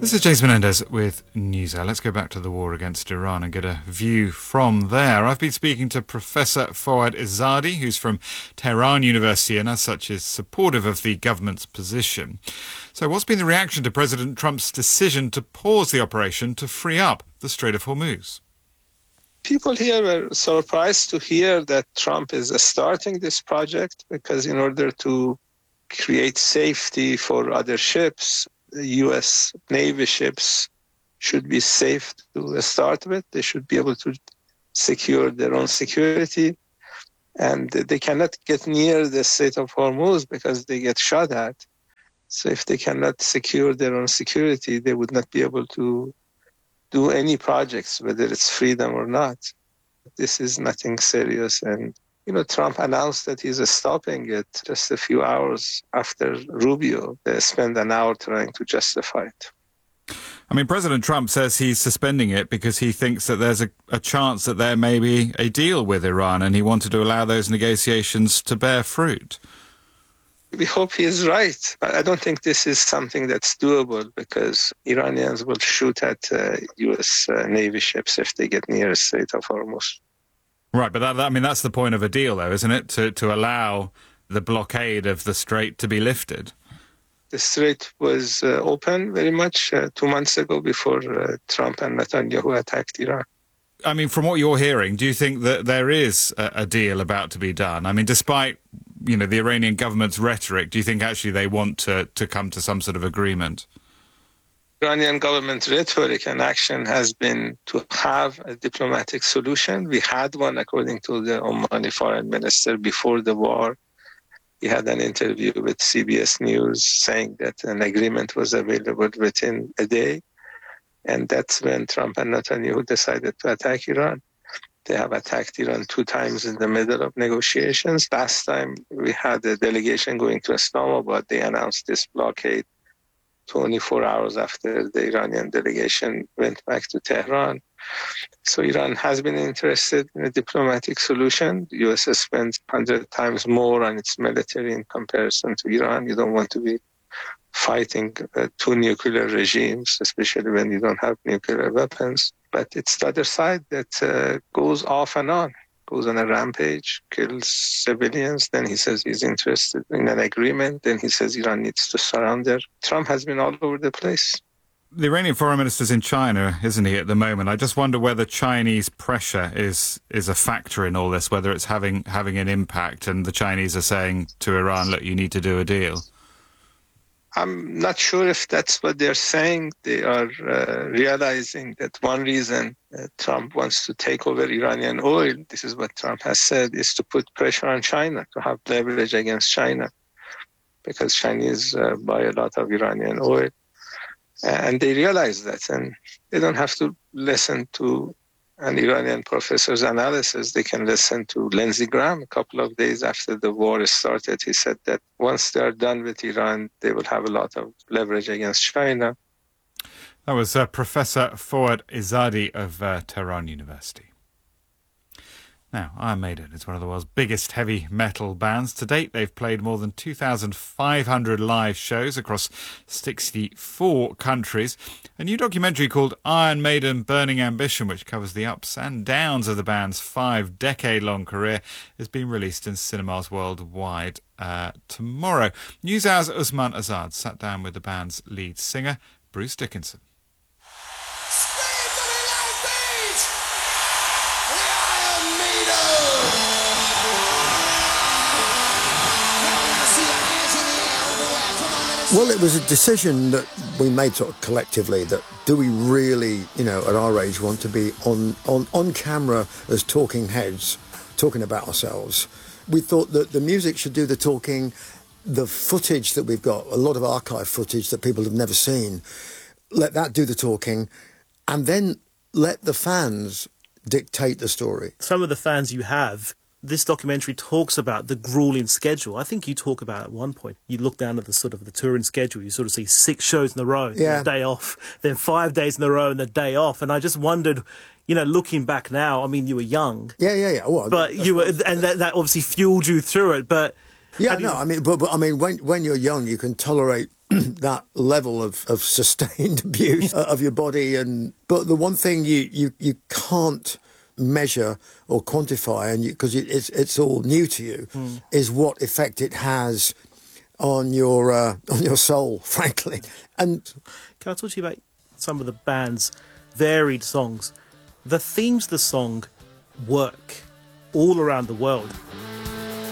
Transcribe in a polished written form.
This is James Menendez with NewsHour. Let's go back to the war against Iran and get a view from there. I've been speaking to Professor Fouad Izzadi, who's from Tehran University and as such is supportive of the government's position. So what's been the reaction to President Trump's decision to pause the operation to free up the Strait of Hormuz? People here were surprised to hear that Trump is starting this project because in order to create safety for other ships, the U.S. Navy ships should be safe to start with. They should be able to secure their own security. And they cannot get near the Strait of Hormuz because they get shot at. So if they cannot secure their own security, they would not be able to do any projects, whether it's freedom or not. This is nothing serious. And Trump announced that he's stopping it just a few hours after Rubio. They spent an hour trying to justify it. I mean, President Trump says he's suspending it because he thinks that there's a chance that there may be a deal with Iran, and he wanted to allow those negotiations to bear fruit. We hope he is right. I don't think this is something that's doable because Iranians will shoot at U.S. Navy ships if they get near the Strait of Hormuz. Right, but that's the point of a deal, though, isn't it? To allow the blockade of the strait to be lifted. The strait was open very much 2 months ago before Trump and Netanyahu attacked Iran. I mean, from what you're hearing, do you think that there is a deal about to be done? I mean, despite, the Iranian government's rhetoric, do you think actually they want to come to some sort of agreement? Iranian government rhetoric and action has been to have a diplomatic solution. We had one, according to the Omani foreign minister, before the war. He had an interview with CBS News saying that an agreement was available within a day. And that's when Trump and Netanyahu decided to attack Iran. They have attacked Iran 2 times in the middle of negotiations. Last time we had a delegation going to Islamabad. They announced this blockade 24 hours after the Iranian delegation went back to Tehran. So Iran has been interested in a diplomatic solution. The U.S. has spent 100 times more on its military in comparison to Iran. You don't want to be fighting 2 nuclear regimes, especially when you don't have nuclear weapons. But it's the other side that goes off and on, goes on a rampage, kills civilians. Then he says he's interested in an agreement. Then he says Iran needs to surrender. Trump has been all over the place. The Iranian foreign minister's in China, isn't he, at the moment? I just wonder whether Chinese pressure is a factor in all this, whether it's having an impact, and the Chinese are saying to Iran, look, you need to do a deal. I'm not sure if that's what they're saying. They are realizing that one reason Trump wants to take over Iranian oil, this is what Trump has said, is to put pressure on China, to have leverage against China, because Chinese buy a lot of Iranian oil. And they realize that, and they don't have to listen to an Iranian professor's analysis. They can listen to Lindsey Graham. A couple of days after the war started, he said that once they are done with Iran, they will have a lot of leverage against China. That was Professor Fouad Izzadi of Tehran University. Now, Iron Maiden is one of the world's biggest heavy metal bands. To date, they've played more than 2,500 live shows across 64 countries. A new documentary called Iron Maiden Burning Ambition, which covers the ups and downs of the band's 5-decade-long career, is being released in cinemas worldwide tomorrow. NewsHour's Usman Azad sat down with the band's lead singer, Bruce Dickinson. Well, it was a decision that we made sort of collectively that do we really, at our age, want to be on camera as talking heads, talking about ourselves. We thought that the music should do the talking, the footage that we've got, a lot of archive footage that people have never seen, let that do the talking, and then let the fans dictate the story. Some of the fans you have, this documentary talks about the grueling schedule. I think you talk about at one point, you look down at the sort of the touring schedule, you sort of see 6 shows in a row, a day off, then 5 days in a row and a day off. And I just wondered, looking back now, I mean, you were young. Yeah. Well, but you were, and that obviously fueled you through it. But when you're young, you can tolerate that level of sustained abuse of your body. But the one thing you can't measure or quantify, and because it's all new to you, is what effect it has on your soul, frankly. And can I talk to you about some of the band's varied songs? The themes of the song work all around the world.